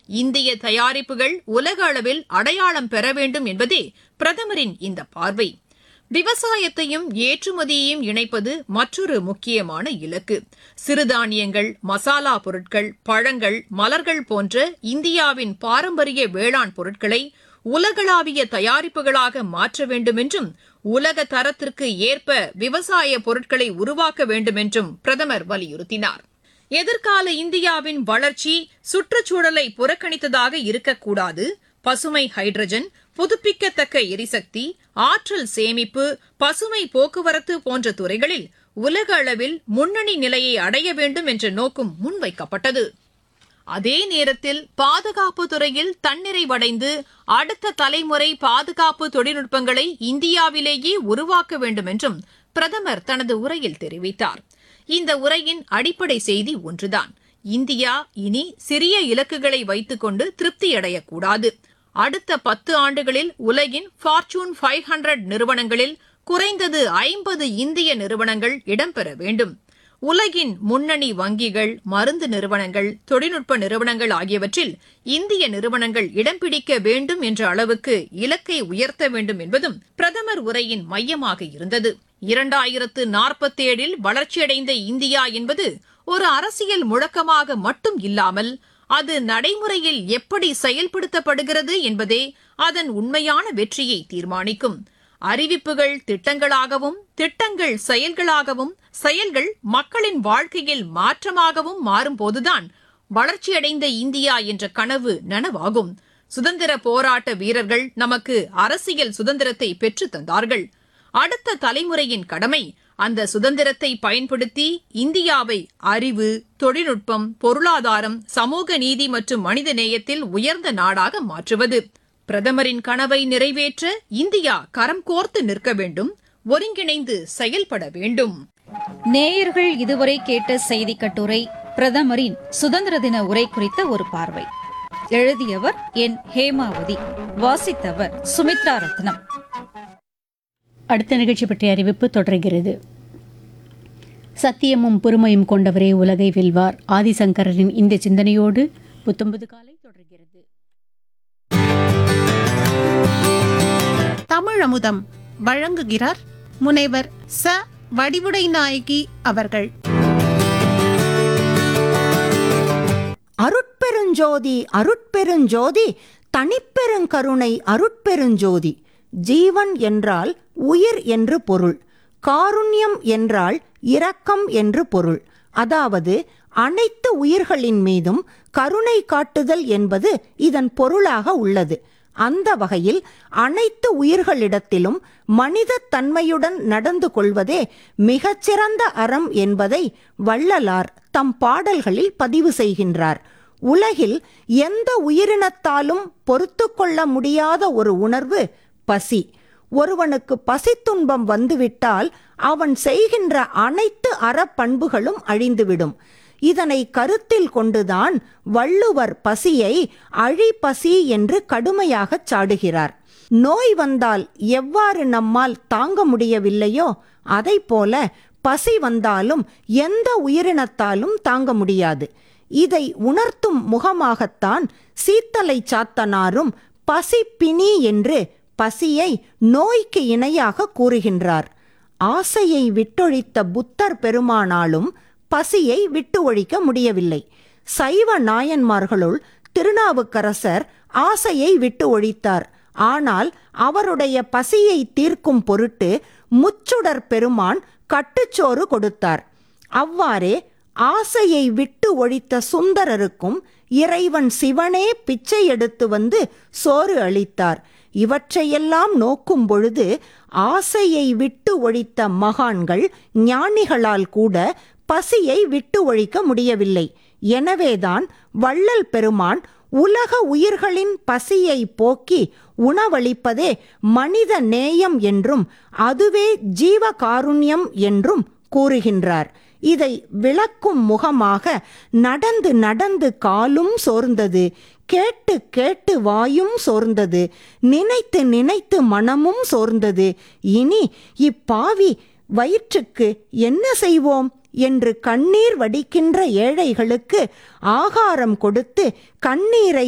இந்திய தயாரிப்புகள் உலக அளவில் அடையாளம் பெற வேண்டும் என்பதே பிரதமரின் இந்த பார்வை. விவசாயத்தையும் ஏற்றுமதியையும் இணைப்பது மற்றொரு முக்கியமான இலக்கு. சிறுதானியங்கள், மசாலா பொருட்கள், பழங்கள், மலர்கள் போன்ற இந்தியாவின் பாரம்பரிய வேளாண் பொருட்களை உலகளாவிய தயாரிப்புகளாக மாற்ற வேண்டும் என்றும், உலக தரத்திற்கு ஏற்ப விவசாய பொருட்களை உருவாக்க வேண்டும் என்றும் பிரதமர் வலியுறுத்தினார். எதிர்கால இந்தியாவின் வளர்ச்சி சுற்றுச்சூழலை புறக்கணித்ததாக இருக்கக்கூடாது. பசுமை ஹைட்ரஜன், புதுப்பிக்கத்தக்க எரிசக்தி, ஆற்றல் சேமிப்பு, பசுமை போக்குவரத்து போன்ற துறைகளில் உலக அளவில் முன்னணி நிலையை அடைய வேண்டும் என்ற நோக்கம் முன்வைக்கப்பட்டது. அதே நேரத்தில் பாதுகாப்பு துறையில் தன்னிறைவடைந்து அடுத்த தலைமுறை பாதுகாப்பு தொழில்நுட்பங்களை இந்தியாவிலேயே உருவாக்க வேண்டும் என்றும் பிரதமர் தனது உரையில் தெரிவித்தார். இந்த உரையின் அடிப்படை செய்தி ஒன்றுதான். இந்தியா இனி சிறிய இலக்குகளை வைத்துக் கொண்டு திருப்தியடையக்கூடாது. அடுத்த 10 ஆண்டுகளில் உலகின் ஃபார்ச்சூன் 500 நிறுவனங்களில் குறைந்தது 50 இந்திய நிறுவனங்கள் இடம்பெற வேண்டும். உலகின் முன்னணி வங்கிகள், மருந்து நிறுவனங்கள், தொழில்நுட்ப நிறுவனங்கள் ஆகியவற்றில் இந்திய நிறுவனங்கள் இடம் பிடிக்க வேண்டும் என்ற அளவுக்கு இலக்கை உயர்த்த வேண்டும் என்பதும் பிரதமர் உரையின் மையமாக இருந்தது. 2047 வளர்ச்சியடைந்த இந்தியா என்பது ஒரு அரசியல் முழக்கமாக மட்டும் இல்லாமல், அது நடைமுறையில் எப்படி செயல்படுத்தப்படுகிறது என்பதே அதன் உண்மையான வெற்றியை தீர்மானிக்கும். அறிவிப்புகள் திட்டங்களாகவும், திட்டங்கள் செயல்களாகவும், செயல்கள் மக்களின் வாழ்க்கையில் மாற்றமாகவும் மாறும்போதுதான் வளர்ச்சியடைந்த இந்தியா என்ற கனவு நனவாகும். சுதந்திர போராட்ட வீரர்கள் நமக்கு அரசியல் சுதந்திரத்தை பெற்றுத் தந்தார்கள். அடுத்த தலைமுறையின் கடமை அந்த சுதந்திரத்தை பயன்படுத்தி இந்தியாவை அறிவு, தொழில்நுட்பம், பொருளாதாரம், சமூக நீதி மற்றும் மனித நேயத்தில் உயர்ந்த நாடாக மாற்றுவது. பிரதமரின் கனவை நிறைவேற்ற இந்தியா கரம் கோர்த்து நிற்க வேண்டும், ஒருங்கிணைந்து செயல்பட வேண்டும். நேயர்கள் இதுவரை கேட்ட செய்தி கட்டுரை பிரதமரின் சுதந்திர தின உரை குறித்த ஒரு பார்வை. எழுதியவர் என் ஹேமாவதி. வாசித்தவர் சுமித்ரா ரத்னம். அடுத்த நிகழ்ச்சி பற்றிய அறிவிப்பு தொடர்கிறது. சத்தியமும் பொறுமையும் கொண்டவரே உலகை வெல்வார். ஆதிசங்கரரின் இந்த சிந்தனையோடு புத்தம்புது காலை தொடர்கிறது. தமிழமுதம் வழங்குகிறார் முனைவர் ச வடிவுடை நாயகி அவர்கள். அருட்பெருஞ்சோதி அருட்பெருஞ்சோதி தனிப்பெருங்கருணை அருட்பெருஞ்சோதி. ஜீவன் என்றால் உயிர் என்று பொருள். காருண்யம் என்றால் இரக்கம் என்று பொருள். அதாவது அனைத்து உயிர்களின் மீதும் கருணை காட்டுதல் என்பது இதன் பொருளாக உள்ளது. அந்த வகையில் அனைத்து உயிர்களிடத்திலும் மனித தன்மையுடன் நடந்து கொள்வதே மிகச்சிறந்த அறம் என்பதை வள்ளலார் தம் பாடல்களில் பதிவு செய்கின்றார். உலகில் எந்த உயிரினத்தாலும் பொறுத்து கொள்ள முடியாத ஒரு உணர்வு பசி. ஒருவனுக்கு பசி துன்பம் வந்துவிட்டால் அவன் செய்கின்ற அனைத்து அறப்பண்புகளும் அழிந்துவிடும். இதனை கருத்தில் கொண்டுதான் வள்ளுவர் பசியை அழிபசி என்று கடுமையாகச் சாடுகிறார். நோய் வந்தால் எவ்வாறு நம்மால் தாங்க முடியவில்லையோ அதைப்போல பசி வந்தாலும் எந்த உயிரினத்தாலும் தாங்க முடியாது. இதை உணர்த்தும் முகமாகத்தான் சீத்தலை சாத்தனாரும் பசி பிணி என்று பசியை நோய்க்கு இணையாக கூறுகின்றார். ஆசையை விட்டொழித்த புத்தர் பெருமானாலும் பசியை விட்டு ஒழிக்க முடியவில்லை. சைவ நாயன்மார்களுள் திருநாவுக்கரசர் ஆசையை விட்டு ஒழித்தார். ஆனால் அவருடைய பசியை தீர்க்கும் பொருட்டு முச்சுடர் பெருமான் கட்டுச்சோறு கொடுத்தார். அவ்வாறே ஆசையை விட்டு ஒழித்த சுந்தரருக்கும் இறைவன் சிவனே பிச்சை எடுத்து வந்து சோறு அளித்தார். இவற்றையெல்லாம் நோக்கும் பொழுது ஆசையை விட்டு ஒழித்த மகான்கள் ஞானிகளால் கூட பசியை விட்டு ஒழிக்க முடியவில்லை. எனவேதான் வள்ளல் பெருமான் உலக உயிர்களின் பசியை போக்கி உணவளிப்பதே மனித நேயம் என்றும் அதுவே ஜீவகாருண்யம் என்றும் கூறுகின்றார். இதை விளக்கும் முகமாக நடந்து நடந்து காலும் சோர்ந்தது, கேட்டு கேட்டு வாயும் சோர்ந்தது, நினைத்து நினைத்து மனமும் சோர்ந்தது. இனி இப்பாவி வயிற்றுக்கு என்ன செய்வோம் என்று கண்ணீர் வடிக்கின்ற ஏழைகளுக்கு ஆகாரம் கொடுத்து கண்ணீரை